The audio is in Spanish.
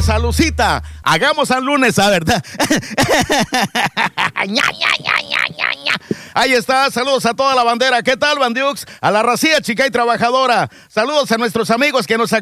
Salucita. Hagamos al lunes, ¿verdad? Ahí está, saludos a toda la bandera. ¿Qué tal, Bandiux? A la racía chica y trabajadora. Saludos a nuestros amigos que nos acompañan